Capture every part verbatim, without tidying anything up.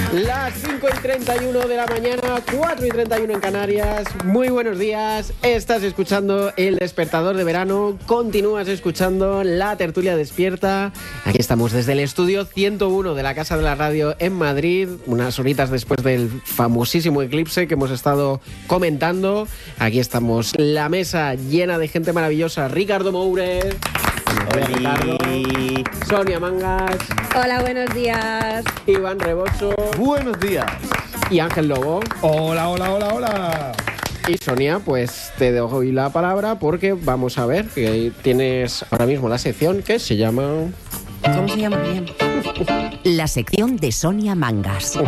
Las cinco y treinta y uno de la mañana, cuatro y treinta y uno en Canarias. Muy buenos días. Estás escuchando El Despertador de Verano. Continúas escuchando La Tertulia Despierta. Aquí estamos desde el estudio ciento uno de la Casa de la Radio en Madrid. Unas horitas después del famosísimo eclipse que hemos estado comentando. Aquí estamos, la mesa llena de gente maravillosa. Ricardo Moure. Ricardo, Sonia Mangas. Hola, buenos días. Iván Reboso. Buenos días. Y Ángel Lobo. Hola, hola, hola, hola. Y Sonia, pues te dejo hoy la palabra porque vamos a ver que tienes ahora mismo la sección que se llama... ¿Cómo se llama bien? La sección de Sonia Mangas.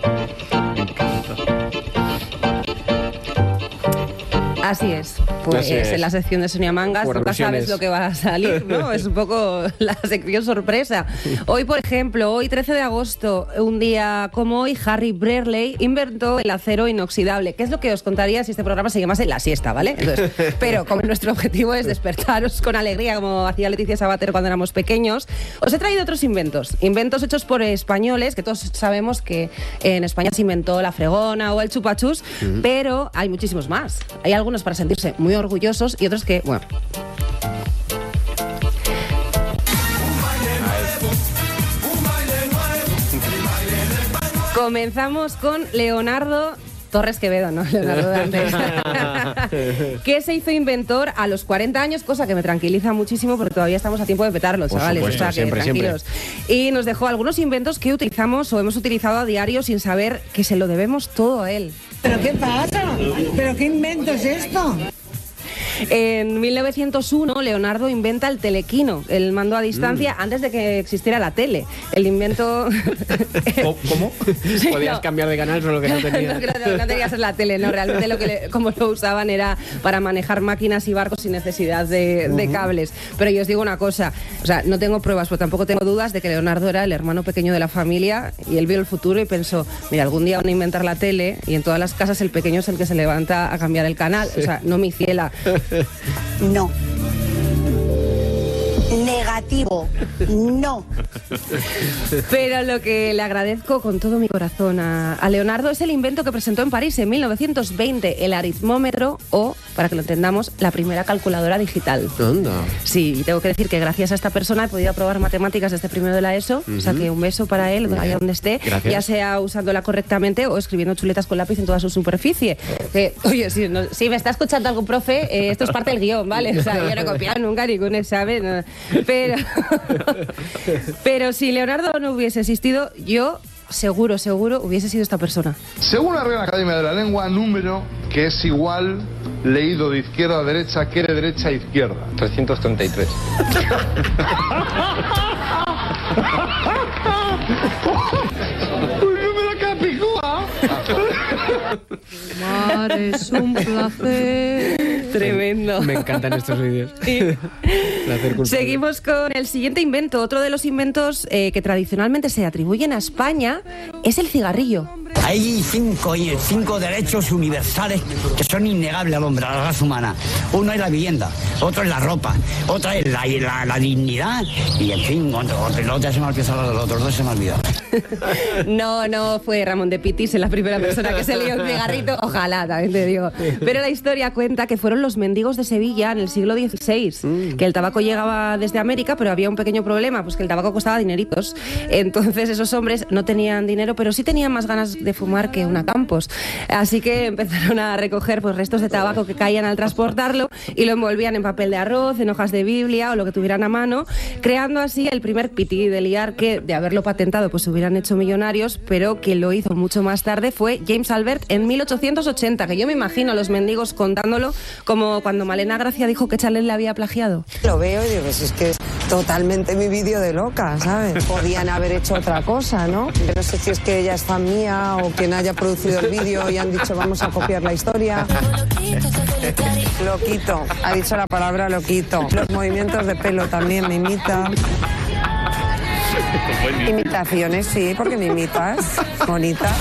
Así es, pues Así es. En la sección de Sonia Mangas Por nunca alusiones. sabes lo que va a salir, ¿no? Es un poco la sección sorpresa. Hoy, por ejemplo, hoy trece de agosto, un día como hoy, Harry Brearley inventó el acero inoxidable, que es lo que os contaría si este programa se llamase La Siesta, ¿vale? Entonces, pero como nuestro objetivo es despertaros con alegría, como hacía Leticia Sabater cuando éramos pequeños, os he traído otros inventos, inventos hechos por españoles, que todos sabemos que en España se inventó la fregona o el chupachus, uh-huh. Pero hay muchísimos más. Hay algunos para sentirse muy orgullosos y otros que, bueno... Comenzamos con Leonardo Torres Quevedo, ¿no? Leonardo Dantes. Que se hizo inventor a los cuarenta años, cosa que me tranquiliza muchísimo porque todavía estamos a tiempo de petarlo, chavales. Por supuesto, o sea, que siempre, tranquilos. siempre. Y nos dejó algunos inventos que utilizamos o hemos utilizado a diario sin saber que se lo debemos todo a él. ¿Pero qué pasa? ¿Pero qué invento es esto? En mil novecientos uno, Leonardo inventa el telequino, el mando a distancia, mm. antes de que existiera la tele. El invento... ¿Cómo? Sí, Podías no. cambiar de canal, solo que no tenías. no, no, no tenías la tele, no. Realmente lo que le, como lo usaban era para manejar máquinas y barcos sin necesidad de, uh-huh. de cables. Pero yo os digo una cosa, o sea, no tengo pruebas, pero tampoco tengo dudas de que Leonardo era el hermano pequeño de la familia y él vio el futuro y pensó, mira, algún día van a inventar la tele y en todas las casas el pequeño es el que se levanta a cambiar el canal. Sí. O sea, no mi ciela. No. Negativo. No. Pero lo que le agradezco con todo mi corazón a, a Leonardo es el invento que presentó en París en mil novecientos veinte, el aritmómetro o, para que lo entendamos, la primera calculadora digital. Anda. Sí, y tengo que decir que gracias a esta persona he podido aprobar matemáticas desde primero de la ESO, uh-huh. O sea que un beso para él, allá donde esté, gracias. Ya sea usándola correctamente o escribiendo chuletas con lápiz en toda su superficie. Que, oye, si, no, si me está escuchando algún profe, eh, esto es parte del guión, ¿vale? O sea, yo no he copiado nunca ningún examen, no. Pero, pero si Leonardo no hubiese existido, yo seguro, seguro hubiese sido esta persona. Según la Real Academia de la Lengua, número que es igual leído de izquierda a derecha que de derecha a izquierda. trescientos treinta y tres. Mar es un placer. Tremendo. Me encantan estos vídeos. Sí. Seguimos con el siguiente invento. Otro de los inventos eh, que tradicionalmente se atribuyen a España es el cigarrillo. Hay cinco, cinco derechos universales que son innegables al hombre, a la raza humana. Uno es la vivienda, otro es la ropa, otra es la, la, la dignidad y, en fin, otro, otro, se me ha olvidado, los otros dos se me ha olvidado. No, no fue Ramón de Pitis en la primera persona que se lió el cigarrito. Ojalá, también te digo. Pero la historia cuenta que fueron los mendigos de Sevilla en el siglo dieciséis, mm. que el tabaco llegaba desde América, pero había un pequeño problema, pues que el tabaco costaba dineritos. Entonces esos hombres no tenían dinero, pero sí tenían más ganas de fumar que una Campos. Así que empezaron a recoger pues restos de tabaco que caían al transportarlo y lo envolvían en papel de arroz, en hojas de Biblia o lo que tuvieran a mano, creando así el primer pití de liar que, de haberlo patentado, pues se hubieran hecho millonarios, pero que lo hizo mucho más tarde fue James Albert en mil ochocientos ochenta, que yo me imagino a los mendigos contándolo como cuando Malena Gracia dijo que Chanel le había plagiado. Lo veo y digo, pues es que es totalmente mi vídeo de loca, ¿sabes? Podían haber hecho otra cosa, ¿no? Yo no sé si es que ella es fan mía o quien haya producido el vídeo y han dicho vamos a copiar la historia. Loquito, ha dicho la palabra loquito. Los movimientos de pelo también me imitan. Imitaciones, sí, porque me imitas, bonita.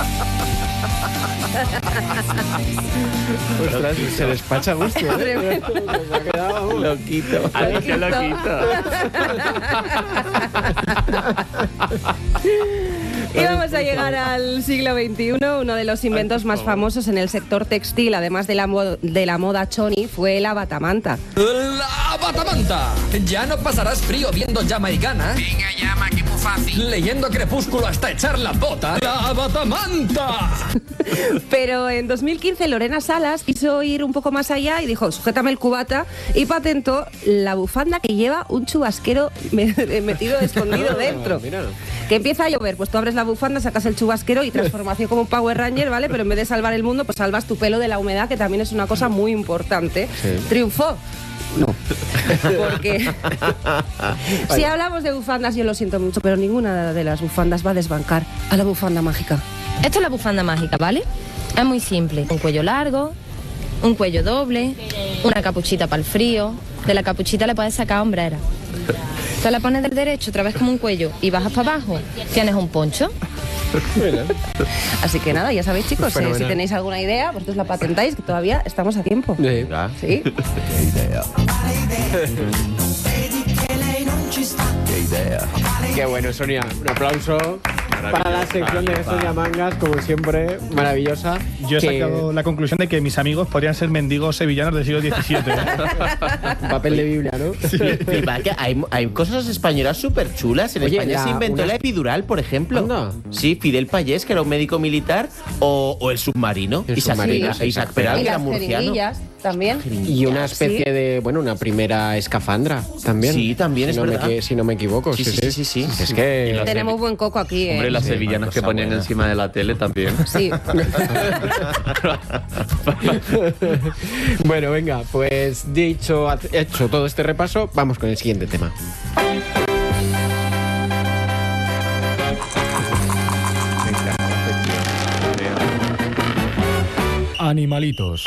Ostras, se despacha a gusto, ¿eh? Se ha quedado loquito. Ay, qué loquito. Y vamos a llegar al siglo veintiuno. Uno de los inventos más famosos en el sector textil, además de la, mo- de la moda choni, fue la batamanta. La batamanta. Ya no pasarás frío viendo Jamaicana. Venga, llama, que muy fácil. Leyendo Crepúsculo hasta echar la bota. ¡La batamanta! Pero en dos mil quince Lorena Salas quiso ir un poco más allá y dijo, sujétame el cubata, y patentó la bufanda que lleva un chubasquero me- metido escondido dentro. Que empieza a llover, pues tú abres la bufanda, sacas el chubasquero y transformación como un Power Ranger, ¿vale? Pero en vez de salvar el mundo, pues salvas tu pelo de la humedad, que también es una cosa muy importante. Sí. ¿Triunfó? No. Porque si hablamos de bufandas, yo lo siento mucho, pero ninguna de las bufandas va a desbancar a la bufanda mágica. Esto es la bufanda mágica, ¿vale? Es muy simple. Un cuello largo, un cuello doble, una capuchita para el frío. De la capuchita le puedes sacar hombrera. Tú la pones del derecho, otra vez como un cuello, y bajas para abajo, tienes un poncho. Así que nada, ya sabéis, chicos, eh, Fenomenal. si tenéis alguna idea, vosotros la patentáis, que todavía estamos a tiempo. Venga. ¿Sí? Qué bueno, Sonia. Un aplauso para la sección de Sonia Mangas, como siempre, maravillosa. Yo he Que- sacado la conclusión de que mis amigos podrían ser mendigos sevillanos del siglo diecisiete. ¿eh? Papel de Biblia, ¿no? Flipa, que hay, hay cosas españolas súper chulas. En Oye, España la- se inventó una- la epidural, por ejemplo. Anda. Sí, Fidel Payés, que era un médico militar, o, o el submarino. El Isaac, submarino, Isaac, sí. Isaac Peral, Y que era las murciano. jeringuillas también. Y una especie Sí. de, bueno, una primera escafandra también. Sí, también si es no me verdad. equi- si no me equivoco. Sí, sí, sí, sí, sí. Es que... Tenemos buen coco aquí, ¿eh? Hombre, las Sí, sevillanas que ponían encima de la tele también. Sí. Bueno, venga, pues dicho, hecho todo este repaso, vamos con el siguiente tema. Animalitos.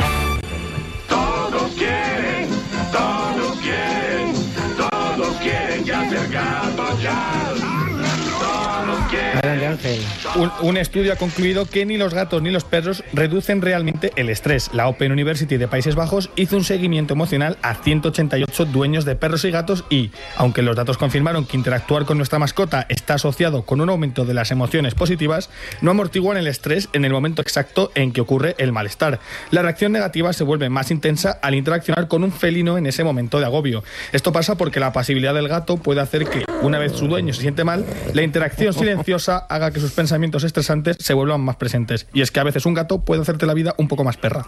Todos quieren, todos quieren, todos quieren ya ser gatos ya. Todos quieren. Adelante, Ángel. Un, un estudio ha concluido que ni los gatos ni los perros reducen realmente el estrés. La Open University de Países Bajos hizo un seguimiento emocional a ciento ochenta y ocho dueños de perros y gatos y, aunque los datos confirmaron que interactuar con nuestra mascota está asociado con un aumento de las emociones positivas, no amortiguan el estrés en el momento exacto en que ocurre el malestar. La reacción negativa se vuelve más intensa al interaccionar con un felino en ese momento de agobio. Esto pasa porque la pasividad del gato puede hacer que, una vez su dueño se siente mal, la interacción silenciosa haga que sus pensamientos estresantes se vuelvan más presentes. Y es que a veces un gato puede hacerte la vida un poco más perra.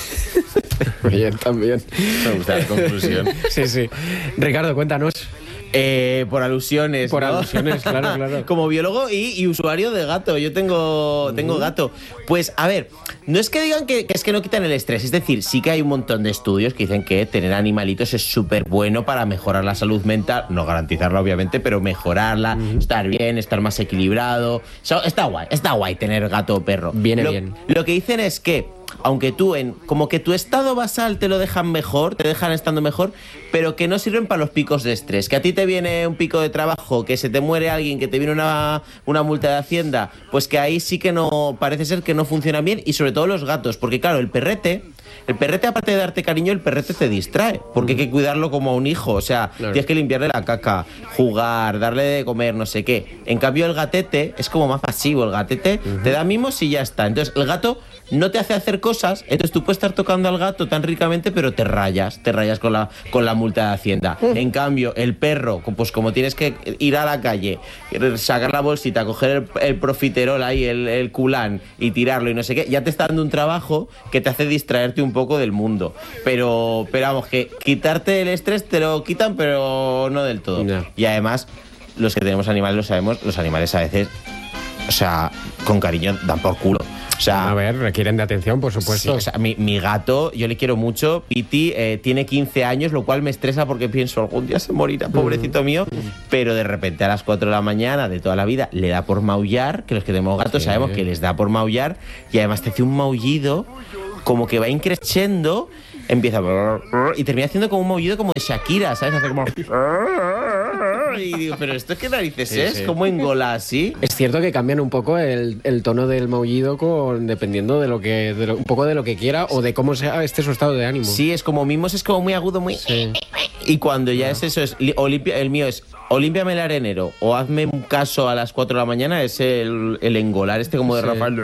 Bien, también. Me gusta la conclusión. Sí, sí. Ricardo, cuéntanos. Eh, por alusiones. Por ¿no? alusiones, claro, claro. Como biólogo y, y usuario de gato. Yo tengo, tengo gato. Pues, a ver, no es que digan que, que es que no quitan el estrés. Es decir, sí que hay un montón de estudios que dicen que tener animalitos es súper bueno para mejorar la salud mental. No garantizarla, obviamente, pero mejorarla, estar bien, estar más equilibrado. So, está guay, está guay tener gato o perro. Viene Lo- bien. Lo que dicen es que, aunque tú en como que tu estado basal te lo dejan mejor, te dejan estando mejor, pero que no sirven para los picos de estrés. Que a ti te viene un pico de trabajo, que se te muere alguien, que te viene una, una multa de Hacienda, pues que ahí sí que no, parece ser que no funcionan bien, y sobre todo los gatos, porque claro, el perrete, el perrete aparte de darte cariño, el perrete te distrae, porque hay que cuidarlo como a un hijo, o sea, Claro. tienes que limpiarle la caca, jugar, darle de comer, no sé qué. En cambio el gatete es como más pasivo, el gatete te da mimos y ya está. Entonces el gato no te hace hacer cosas, entonces tú puedes estar tocando al gato tan ricamente, pero te rayas, te rayas con la, con la multa de Hacienda. En cambio, el perro, pues como tienes que ir a la calle, sacar la bolsita, coger el, el profiterol ahí, el, el culán y tirarlo y no sé qué, ya te está dando un trabajo que te hace distraerte un poco del mundo. Pero, pero vamos, que quitarte el estrés te lo quitan, pero no del todo. Ya. Y además, los que tenemos animales lo sabemos, los animales a veces, o sea, con cariño dan por culo. O sea, A ver, requieren de atención, por sí, supuesto. o sea, mi, mi gato, yo le quiero mucho. Piti eh, tiene quince años, lo cual me estresa porque pienso, algún día se morirá, pobrecito mío. Pero de repente a las cuatro de la mañana de toda la vida le da por maullar, que los que tenemos gatos Sí. sabemos que les da por maullar, y además te hace un maullido como que va increciendo, empieza a... y termina haciendo como un maullido como de Shakira, ¿sabes? Hace como... Y digo, pero esto qué narices Sí, es, sí. ¿cómo engola así? Es cierto que cambian un poco el, el tono del maullido con dependiendo de lo que de lo- un poco de lo que quiera o de cómo sea este su estado de ánimo. Sí, es como mimos, es como muy agudo, muy... Y cuando ya es eso, es li- o limpia- el mío es o límpiame el arenero o hazme un caso a las cuatro de la mañana, es el, el engolar este como de Sí. Rafael.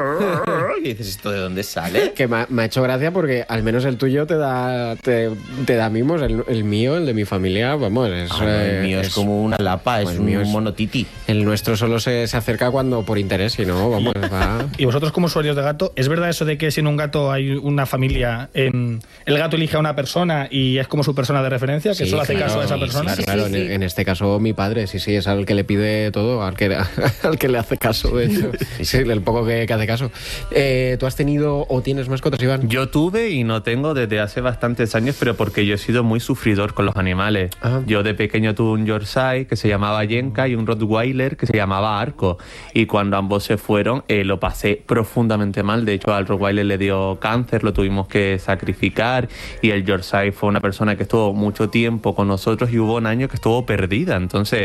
Y dices, ¿esto de dónde sale? Que me ha, me ha hecho gracia porque al menos el tuyo te da te, te da mimos, el, el mío, el de mi familia, vamos, es, Ah, no, el mío eh, es como una lapa, es el un mío es- monotiti. El nuestro solo se, se acerca cuando por interés, y no, vamos, va. Y vosotros como usuarios de gato, ¿es verdad eso de que si en un gato hay una familia, em, el gato elige a una persona y es como su persona de referencia, que Sí, solo hace claro, caso a esa sí, persona? sí, claro, en, en este caso mi padre, sí, sí, es al que le pide todo, al que, al que le hace caso, de hecho. Sí, el poco que, que hace caso. Eh, ¿Tú has tenido o tienes mascotas, Iván? Yo tuve y no tengo desde hace bastantes años, pero porque yo he sido muy sufridor con los animales. Yo de pequeño tuve un Yorkshire que se llamaba Yenka y un Rottweiler que se llamaba Arco. Y cuando ambos se fueron, eh, lo pasé profundamente mal. De hecho, al Rottweiler le dio cáncer, lo tuvimos que sacrificar. Y el Yorkshire fue una persona que estuvo mucho tiempo con nosotros y hubo un año que estuvo perdida. Entonces,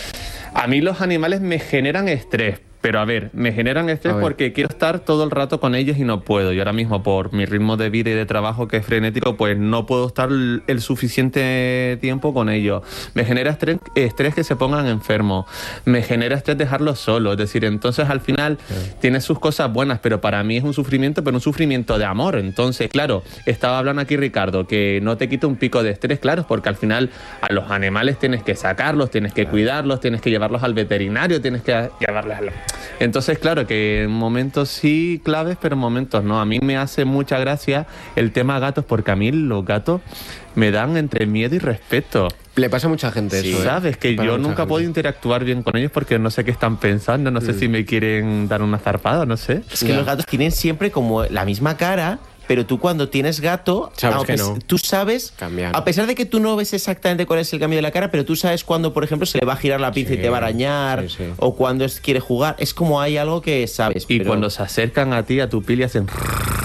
a mí los animales me generan estrés. Pero a ver, me generan estrés A ver. porque quiero estar todo el rato con ellos y no puedo. Yo ahora mismo, por mi ritmo de vida y de trabajo que es frenético, pues no puedo estar el el suficiente tiempo con ellos. Me genera estrés, estrés que se pongan enfermos. Me genera estrés dejarlos solos. Es decir, entonces al final tiene sus cosas buenas, pero para mí es un sufrimiento, pero un sufrimiento de amor. Entonces, claro, estaba hablando aquí Ricardo, que no te quita un pico de estrés, claro, porque al final a los animales tienes que sacarlos, tienes que cuidarlos, tienes que llevarlos al veterinario, tienes que llevarlos a la... Entonces, claro, que en momentos sí claves, pero en momentos no. A mí me hace mucha gracia el tema gatos, porque a mí los gatos me dan entre miedo y respeto. Le pasa a mucha gente Sí, eso, ¿eh? sabes que Le pasa a yo mucha nunca gente. puedo interactuar bien con ellos porque no sé qué están pensando, no sé Mm. si me quieren dar una zarpada, no sé. Es que los gatos tienen siempre como la misma cara, pero tú cuando tienes gato, Sabes aunque que no. tú sabes, Cambian. a pesar de que tú no ves exactamente cuál es el cambio de la cara, pero tú sabes cuando, por ejemplo, se le va a girar la pinza Sí, y te va a arañar, sí, sí. o cuando es- quiere jugar, es como hay algo que sabes. Y pero- cuando se acercan a ti, a tu piel y hacen...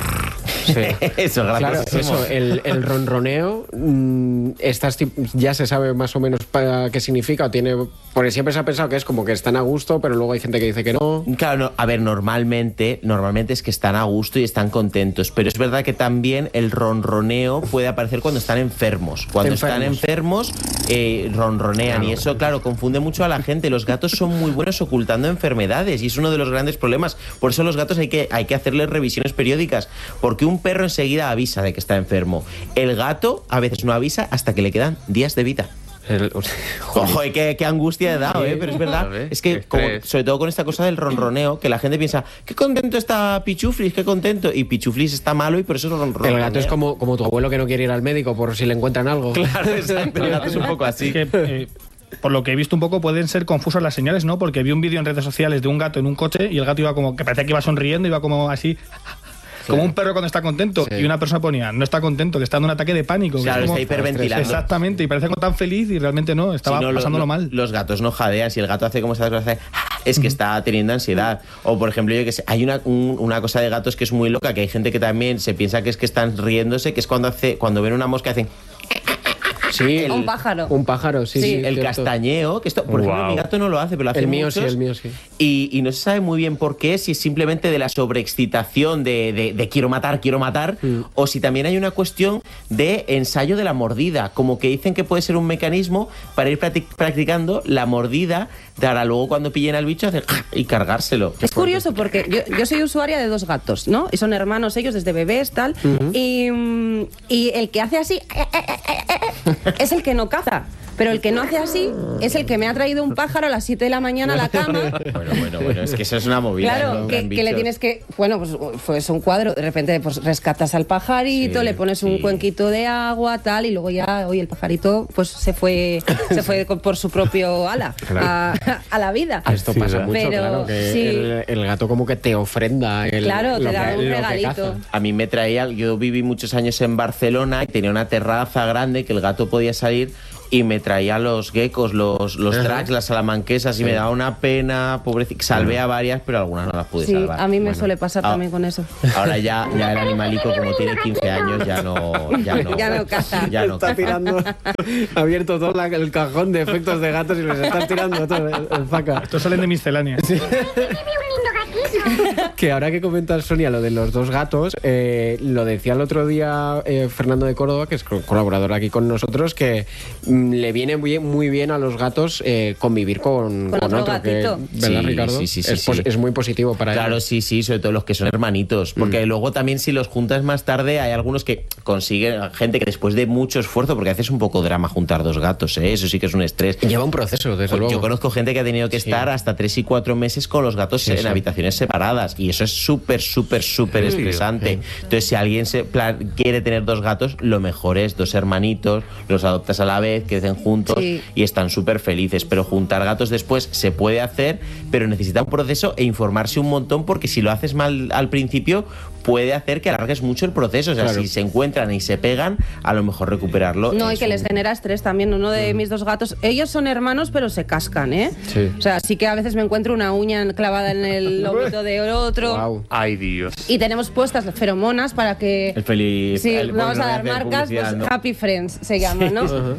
Sí. Eso, Claro, graciosísimo. eso, el, el ronroneo, mm, estas tip- ya se sabe más o menos para qué significa, o tiene, porque siempre se ha pensado que es como que están a gusto, pero luego hay gente que dice que no. Claro, no, a ver, normalmente, normalmente es que están a gusto y están contentos, pero es verdad que también el ronroneo puede aparecer cuando están enfermos. Cuando están Enfermos. enfermos, eh, ronronean y eso, claro, confunde mucho a la gente. Los gatos son muy buenos ocultando enfermedades y es uno de los grandes problemas. Por eso a los gatos hay que, hay que hacerles revisiones periódicas, porque un perro enseguida avisa de que está enfermo. El gato a veces no avisa hasta que le quedan días de vida. El- Ojo, eh, qué, qué angustia he dado, ¿eh? Pero es verdad. ¿Sabes? Es que, como- Estrés. sobre todo con esta cosa del ronroneo, que la gente piensa, qué contento está Pichuflis, qué contento. Y Pichuflis está malo y por eso ronronea. El gato es como, como tu abuelo que no quiere ir al médico por si le encuentran algo. Claro, exacto. El gato es un poco así. Es que, eh, por lo que he visto un poco, pueden ser confusas las señales, ¿no? Porque vi un vídeo en redes sociales de un gato en un coche y el gato iba como, que parecía que iba sonriendo, iba como así... Como un perro cuando está contento. Sí. Y una persona ponía, no está contento, que está en un ataque de pánico. que Claro, es como- está hiperventilando. Exactamente, y parece como tan feliz y realmente no, estaba Si no, lo- pasándolo lo- mal. Los gatos no jadean. Si el gato hace como esa cosa, hace, es que está teniendo ansiedad. O, por ejemplo, yo que sé, hay una, un- una cosa de gatos que es muy loca, que hay gente que también se piensa que es que están riéndose, que es cuando hace cuando ven una mosca hacen... Sí, el- Un pájaro. Un pájaro, sí, sí. el cierto. castañeo, que esto, por ejemplo, Wow. mi gato no lo hace, pero lo hace El mío sí, muchos. el mío sí. Y, y no se sabe muy bien por qué, si es simplemente de la sobreexcitación de, de- de quiero matar, quiero matar, Mm. o si también hay una cuestión de ensayo de la mordida, como que dicen que puede ser un mecanismo para ir practic- practicando la mordida para luego cuando pillen al bicho hacer y cargárselo. Es curioso porque yo, yo soy usuaria de dos gatos, ¿no? Y son hermanos ellos desde bebés, tal. y, mm, y el que hace así es el que no caza. Pero el que no hace así es el que me ha traído un pájaro a las siete de la mañana a la cama. Bueno, bueno, bueno, es que eso es una movida. Claro, ¿no? que, Gran que le bicho. tienes que... Bueno, pues, pues un cuadro, de repente pues rescatas al pajarito, Sí, le pones un sí. cuenquito de agua, tal, y luego ya, oye, el pajarito pues se fue se fue con- por su propio ala a, a la vida. Esto pasa mucho, Pero, claro, que sí. el, el gato como que te ofrenda el, Claro, te lo da que- un lo que regalito. caza. A mí me traía, yo viví muchos años en Barcelona y tenía una terraza grande que el gato podía salir y me traía los geckos, los, los tracks, las salamanquesas, y Sí. me daba una pena, pobrecita. Salvé a varias, pero algunas no las pude Sí, salvar. a mí me Bueno, suele pasar ah, también con eso. Ahora ya, ya el animalico, como tiene quince años, ya no... Ya no, Ya no caza. Ya no está caza. tirando, ha abierto todo la- el cajón de efectos de gatos y les está tirando todo el, el faca. Estos salen de miscelánea. Que ahora que comentas, Sonia, lo de los dos gatos, eh, lo decía el otro día eh, Fernando de Córdoba, que es co- colaborador aquí con nosotros, que mm, le viene muy bien, muy bien a los gatos eh, convivir con, Con con otro otro. Que, gatito. ¿Verdad, Sí, Ricardo? sí, sí, sí, es, pos- sí. es muy positivo para Claro, ellos. sí, sí, sobre todo los que son hermanitos. Porque luego también si los juntas más tarde, hay algunos que consiguen, gente que después de mucho esfuerzo, porque haces un poco drama juntar dos gatos, ¿eh? Eso sí que es un estrés. Lleva un proceso, desde Pues luego. yo conozco gente que ha tenido que Sí. estar hasta tres y cuatro meses con los gatos Sí, en sí. habitaciones separadas. Y eso es súper, súper, súper Sí, estresante. sí. Entonces, si alguien se plan- quiere tener dos gatos, lo mejor es dos hermanitos, los adoptas a la vez, crecen juntos Sí. y están súper felices. Pero juntar gatos después se puede hacer, pero necesita un proceso e informarse un montón, porque si lo haces mal al principio, puede hacer que alargues mucho el proceso. O sea, Claro. si se encuentran y se pegan, a lo mejor recuperarlo. No, y es que les un- genera estrés también. Uno de mis dos gatos, ellos son hermanos, pero se cascan, ¿eh? Sí. O sea, sí que a veces me encuentro una uña clavada en el lomito de otro. Guau. Ay, Dios. Y tenemos puestas las feromonas para que... El feliz. Sí, el- vamos bueno, a no dar voy hacer marcas, pues publicidad, ¿no? Happy Friends se llama, ¿no? Ajá.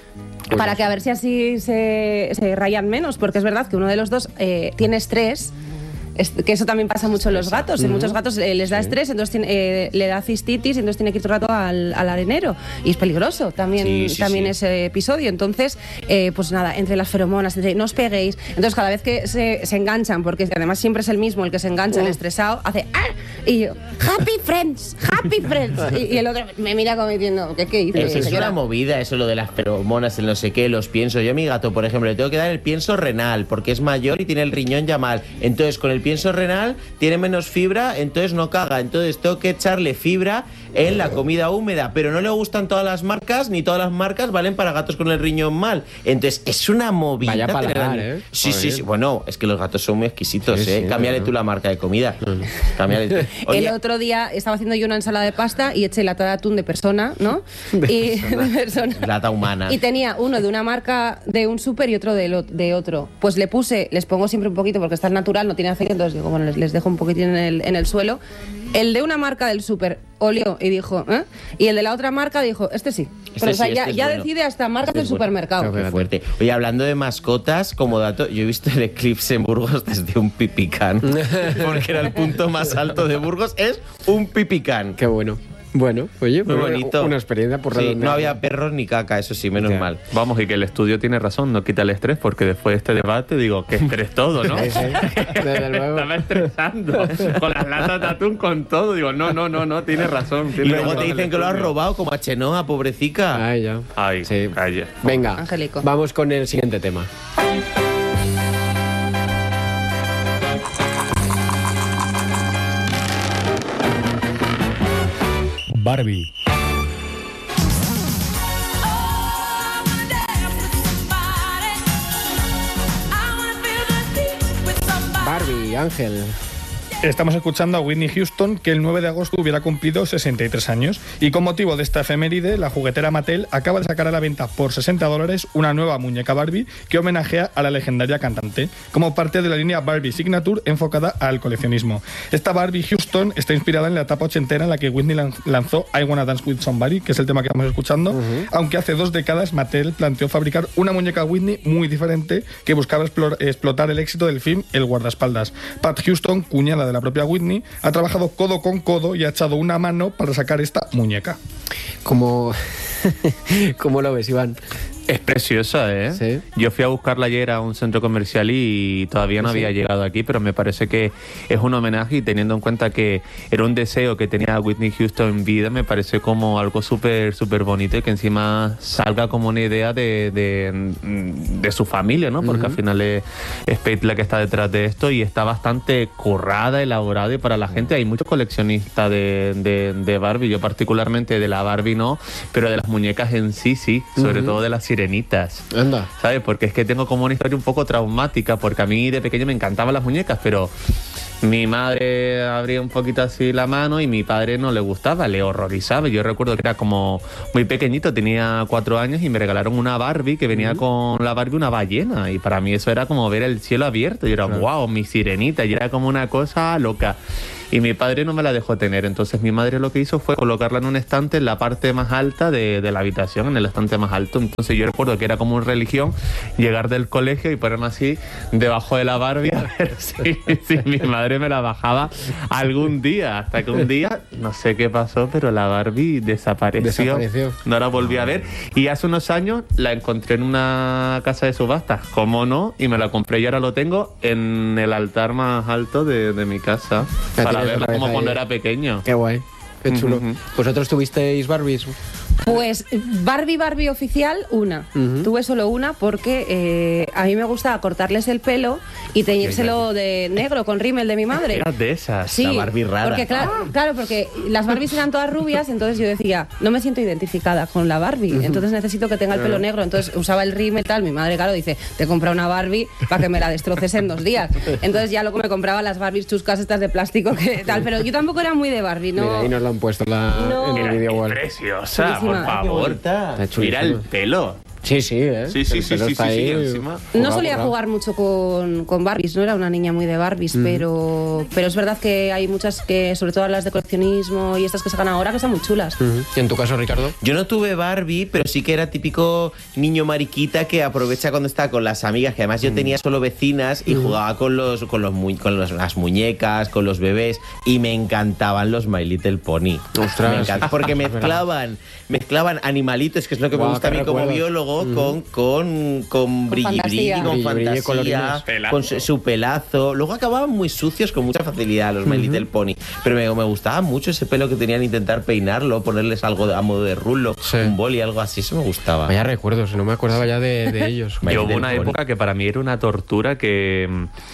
Para que a ver si así se, se rayan menos, porque es verdad que uno de los dos eh, tiene estrés. Es- que eso también pasa mucho en los gatos. En muchos gatos eh, les da estrés, entonces tiene- eh, le da cistitis, entonces tiene que ir todo el rato al, al arenero. Y es peligroso también, Sí, sí, también sí. ese episodio. Entonces, eh, pues nada, entre las feromonas, entre no os peguéis. Entonces, cada vez que se, se enganchan, porque además siempre es el mismo el que se engancha, el estresado, hace ¡ah! Y yo, Happy Friends, Happy Friends. Y, y el otro me mira como diciendo, ¿qué, qué dices? Es, es señora? una movida eso, lo de las feromonas, el no sé qué, los piensos. Yo a mi gato, por ejemplo, le tengo que dar el pienso renal, porque es mayor y tiene el riñón ya mal. Entonces, con el pienso renal tiene menos fibra, entonces no caga. Entonces tengo que echarle fibra en la comida húmeda, pero no le gustan todas las marcas, ni todas las marcas valen para gatos con el riñón mal. Entonces, es una movida. Vaya tener paladar, a- ¿eh? Sí, sí, Joder. sí. Bueno, es que los gatos son muy exquisitos, Sí, ¿eh? sí, Cámbiale no, tú no. la marca de comida. Cámbiale tú. Oye, El otro día estaba haciendo yo una ensalada de pasta y eché lata de atún de persona, ¿no? y de persona. lata humana. Y tenía uno de una marca de un súper y otro de, lo- de otro. Pues le puse, les pongo siempre un poquito porque está natural, no tiene aceite, entonces digo, bueno, les, les dejo un poquitín en el, en el suelo. El de una marca del súper olió y dijo, ¿eh? Y el de la otra marca dijo, este sí. Este Pero o sea, sí, ya, este es ya bueno. decide hasta marcas Este del es bueno. supermercado. Qué fuerte. Oye, hablando de mascotas, como dato, yo he visto el eclipse en Burgos desde un pipicán. Porque era el punto más alto de Burgos, es un pipicán. Qué bueno. Bueno, oye, Muy pues bonito. una experiencia por Sí, redondear. no había perros ni caca, eso sí, menos Ya. mal. Vamos, y que el estudio tiene razón, no quita el estrés, porque después de este debate digo, que estrés todo, ¿no? Sí, sí, desde luego. Estaba estresando con las latas de atún, con todo. Digo, no, no, no, no, tiene razón. Y tiene luego razón te el dicen que lo has estudio. robado como a Chenoa, pobrecica. Ay, ya. Ay, Sí. calla. Venga, Angélico. vamos con el siguiente tema. Barbie. Barbie, Ángel. Estamos escuchando a Whitney Houston, que el nueve de agosto hubiera cumplido sesenta y tres años. Y con motivo de esta efeméride, la juguetera Mattel acaba de sacar a la venta por sesenta dólares una nueva muñeca Barbie que homenajea a la legendaria cantante, como parte de la línea Barbie Signature enfocada al coleccionismo. Esta Barbie Houston está inspirada en la etapa ochentera en la que Whitney lan- lanzó I Wanna Dance With Somebody, que es el tema que estamos escuchando, aunque hace dos décadas Mattel planteó fabricar una muñeca Whitney muy diferente que buscaba explor- explotar el éxito del film El guardaespaldas. Pat Houston, cuñada de la propia Whitney, ha trabajado codo con codo y ha echado una mano para sacar esta muñeca. ¿Cómo, ¿Cómo lo ves, Iván? Es preciosa, ¿eh? Sí. Yo fui a buscarla ayer a un centro comercial y todavía no Sí. había llegado aquí, pero me parece que es un homenaje y teniendo en cuenta que era un deseo que tenía Whitney Houston en vida, me parece como algo súper, súper bonito y que encima salga como una idea de, de, de su familia, ¿no? Porque Ujú. al final es, es Pate la que está detrás de esto y está bastante currada, elaborada y para la gente hay muchos coleccionistas de, de, de Barbie, yo particularmente de la Barbie no, pero de las muñecas en sí, sí, sobre Ujú. todo de las sirenitas. Anda. ¿Sabes? Porque es que tengo como una historia un poco traumática, porque a mí de pequeño me encantaban las muñecas, pero Mi madre abría un poquito así la mano y mi padre no le gustaba, le horrorizaba. Yo recuerdo que era como muy pequeñito, tenía cuatro años y me regalaron una Barbie que venía con la Barbie una ballena. Y para mí eso era como ver el cielo abierto. Y era, claro, wow, mi sirenita. Y era como una cosa loca. Y mi padre no me la dejó tener. Entonces mi madre lo que hizo fue colocarla en un estante en la parte más alta de, de la habitación, en el estante más alto. Entonces yo recuerdo que era como una religión llegar del colegio y ponerme así debajo de la Barbie a ver si, si mi madre me la bajaba algún día. Hasta que un día, no sé qué pasó, pero la Barbie desapareció. Desapareció. No la volví a ver. Y hace unos años la encontré en una casa de subastas, ¿cómo no? Y me la compré y ahora lo tengo en el altar más alto de, de mi casa. Para verla como cuando era pequeño. Qué guay, qué chulo. Uh-huh. ¿Vosotros tuvisteis Barbies? Pues Barbie, Barbie oficial, una. Uh-huh. Tuve solo una porque eh, a mí me gustaba cortarles el pelo y teñírselo de negro con rímel de mi madre. Eras de esas, sí, la Barbie rara. Porque, claro, claro, porque las Barbies eran todas rubias, entonces yo decía, no me siento identificada con la Barbie, uh-huh, entonces necesito que tenga el pelo negro. Entonces usaba el rímel tal. Mi madre, claro, dice, te compra una Barbie para que me la destroces en dos días. Entonces ya luego me compraba las Barbies chuscas estas de plástico que tal, pero yo tampoco era muy de Barbie, ¿no? Mira, ahí nos lo han puesto la, no. en el vídeo wall. Preciosa, por favor. Mira el pelo. Sí, sí, ¿eh? Sí, sí, sí, sí, sí, sí, encima. No solía jugar mucho con, con Barbies, no era una niña muy de Barbies, mm. pero, pero es verdad que hay muchas que, sobre todo las de coleccionismo y estas que sacan ahora, que están muy chulas. Mm-hmm. ¿Y en tu caso, Ricardo? Yo no tuve Barbie, pero sí que era típico niño mariquita que aprovecha cuando está con las amigas, que además yo tenía solo vecinas y mm. jugaba con los con los mu con los, las muñecas, con los bebés, y me encantaban los My Little Pony. Ostras. Me encanta, porque mezclaban, mezclaban animalitos, que es lo que wow, me gusta a mí como biólogo, Mm. con con con brilli brilli, con fantasía, fantasía con su, su pelazo. Luego acababan muy sucios con mucha facilidad los My uh-huh. Little Pony, pero me, me gustaba mucho ese pelo que tenían, intentar peinarlo, ponerles algo de, a modo de rulo, sí. un boli, algo así, eso me gustaba. Vaya recuerdos, no me acordaba ya de, de ellos. Y hubo una Pony. época que para mí era una tortura que...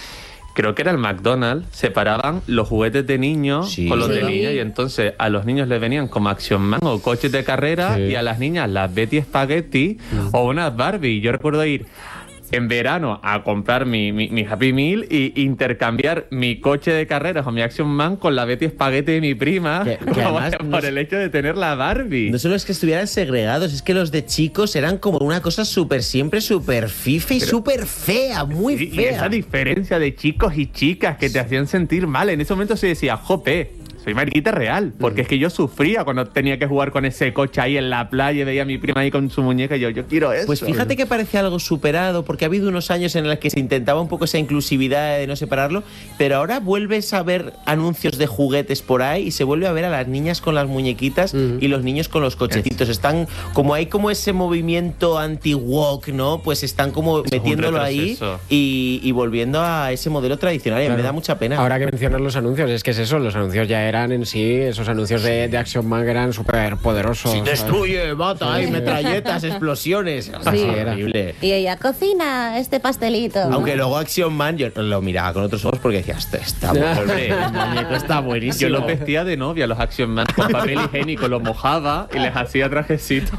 Creo que era el McDonald's, separaban los juguetes de niños sí. con los sí. de niños, y entonces a los niños les venían como Action Man o coches de carrera sí. y a las niñas las Betty Spaghetti mm. o unas Barbie. Yo recuerdo ir en verano a comprar mi, mi, mi Happy Meal y intercambiar mi coche de carreras o mi Action Man con la Betty Spaghetti de mi prima, que, que además, por no, el hecho de tener la Barbie. No solo es que estuvieran segregados, es que los de chicos eran como una cosa súper, siempre súper fifa y súper fea, muy y, fea. Y esa diferencia de chicos y chicas que te hacían sentir mal, en ese momento se decía, jope, soy mariquita real, porque mm. es que yo sufría cuando tenía que jugar con ese coche ahí en la playa y veía a mi prima ahí con su muñeca y yo, yo quiero eso. Pues fíjate que parece algo superado, porque ha habido unos años en los que se intentaba un poco esa inclusividad de no separarlo, pero ahora vuelves a ver anuncios de juguetes por ahí y se vuelve a ver a las niñas con las muñequitas mm. y los niños con los cochecitos. Están como hay como ese movimiento anti-woke, ¿no? Pues están como es metiéndolo ahí y, y volviendo a ese modelo tradicional, y claro. me da mucha pena. Ahora que mencionas los anuncios, es que es eso, los anuncios ya eran en sí, esos anuncios de, de Action Man eran súper poderosos. Sí, destruye, mata, hay metralletas, explosiones. Sí, era horrible. Y ella cocina este pastelito. Aunque luego Action Man yo lo miraba con otros ojos porque decía, este está hombre, el muñeco está buenísimo. Yo lo vestía de novia, los Action Man, con papel higiénico, lo mojaba y les hacía trajecito.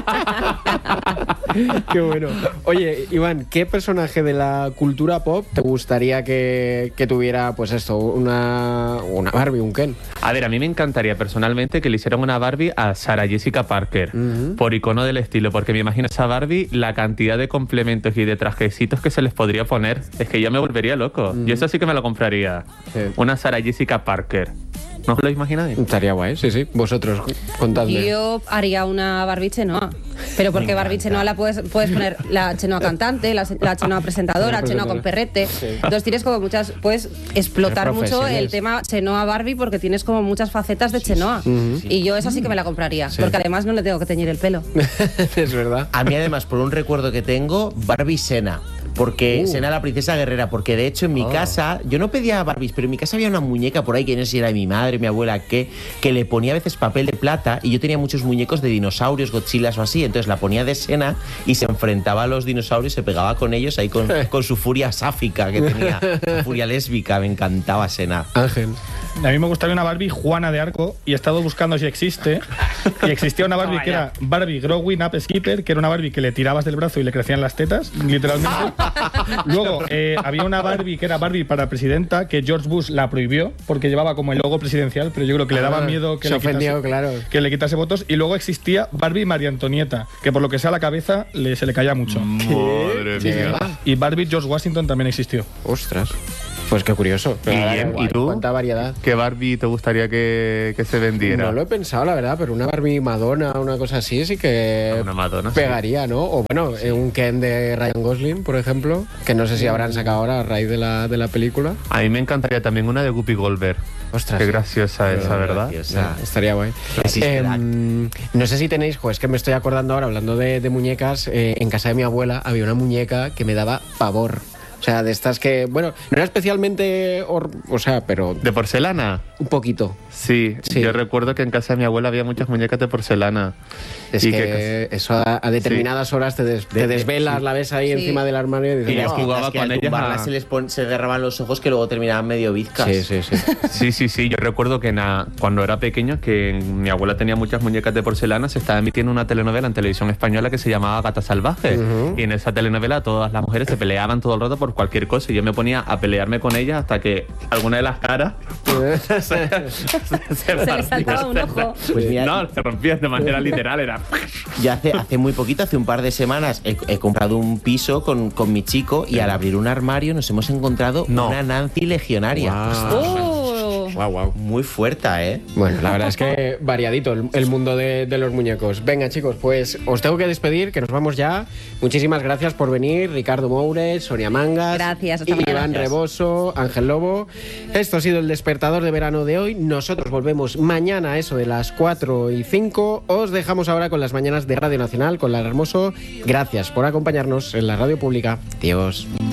Qué bueno. Oye, Iván, ¿qué personaje de la cultura pop te gustaría que, que tuviera, pues esto, una, una Barbie, un Ken? A ver, a mí me encantaría personalmente que le hicieran una Barbie a Sarah Jessica Parker, uh-huh. por icono del estilo, porque me imagino esa Barbie, la cantidad de complementos y de trajecitos que se les podría poner, es que yo me volvería loco. Uh-huh. Yo eso sí que me lo compraría. Sí. Una Sarah Jessica Parker. ¿No os lo imagináis? Estaría guay, sí, sí. Vosotros, contadme. Yo haría una Barbie Chenoa. Pero porque Barbie Chenoa la puedes, puedes poner la Chenoa cantante, la, la Chenoa presentadora, Chenoa con perrete. Sí. Entonces tienes como muchas, puedes explotar mucho el tema Chenoa Barbie porque tienes como muchas facetas de Chenoa. Uh-huh. Y yo esa sí que me la compraría, sí. porque además no le tengo que teñir el pelo. Es verdad. A mí además, por un recuerdo que tengo, Barbie Sena. Porque uh. Sena la princesa guerrera, porque de hecho en mi oh. casa, yo no pedía Barbies, pero en mi casa había una muñeca por ahí, que no sé si era de mi madre, mi abuela, que, que le ponía a veces papel de plata, y yo tenía muchos muñecos de dinosaurios, Godzillas o así, entonces la ponía de Sena y se enfrentaba a los dinosaurios, se pegaba con ellos ahí con, con su furia sáfica que tenía, furia lésbica, me encantaba Sena. Ángel. A mí me gustaría una Barbie Juana de Arco y he estado buscando si existe. Y existía una Barbie Toma que ya. era Barbie Growing Up Skipper, que era una Barbie que le tirabas del brazo y le crecían las tetas, literalmente. Luego eh, había una Barbie que era Barbie para presidenta, que George Bush la prohibió porque llevaba como el logo presidencial, pero yo creo que le daba Ah, miedo que se le, quitase, ofendió, claro. que le quitase votos. Y luego existía Barbie María Antonieta, que por lo que sea la cabeza le, se le caía mucho. Madre Sí, mía. ¿verdad? Y Barbie George Washington también existió. Ostras. Pues qué curioso. ¿Y, Qué ¿y guay, tú? Cuánta variedad. ¿Qué Barbie te gustaría que, que se vendiera? No lo he pensado, la verdad, pero una Barbie Madonna, una cosa así, sí que Una Madonna, sí. pegaría, ¿no? O bueno, eh, un Ken de Ryan Gosling, por ejemplo, que no sé si habrán sacado ahora a raíz de la, de la película. A mí me encantaría también una de Guppy Goldberg. Ostras, Qué sí. graciosa esa, ¿verdad? Graciosa. Estaría guay. Em, no sé si tenéis, jo, es que me estoy acordando ahora, hablando de, de muñecas, eh, en casa de mi abuela había una muñeca que me daba pavor. O sea, de estas que, bueno, no era especialmente, hor- o sea, pero ¿De porcelana? un poquito. Sí, Sí. yo recuerdo que en casa de mi abuela había muchas muñecas de porcelana. Es Y que, que- eso a, a determinadas horas te, des- te desvelas, la ves ahí Sí. encima del armario y dices, Y yo "Oh". jugaba Las que con al ellas tumbarlas a- se les pon- se derraban los ojos que luego terminaban medio bizcas. Sí, sí, sí. Sí, sí, sí. Yo recuerdo que na- cuando era pequeño, que mi abuela tenía muchas muñecas de porcelana, se estaba emitiendo una telenovela en televisión española que se llamaba Gata Salvaje. Ujú. Y en esa telenovela todas las mujeres se peleaban todo el rato por cualquier cosa. Y yo me ponía a pelearme con ellas hasta que alguna de las caras se, se, Se le saltaba un ojo. Pues mira, no, se rompía de manera literal. Era. yo hace, hace muy poquito, hace un par de semanas, he, he comprado un piso con, con mi chico y al abrir un armario nos hemos encontrado No. una Nancy legionaria. Oh. Guau, guau. Muy fuerte, ¿eh? Bueno, la verdad es que variadito el, el mundo de, de los muñecos. Venga, chicos, pues os tengo que despedir, que nos vamos ya. Muchísimas gracias por venir, Ricardo Moure, Sonia Mangas, Gracias, hasta mañana. Iván Gracias. Reboso, Ángel Lobo. Esto ha sido el despertador de verano de hoy. Nosotros volvemos mañana a eso de las cuatro y cinco. Os dejamos ahora con las mañanas de Radio Nacional, con Lara Hermoso. Gracias por acompañarnos en la radio pública. Adiós.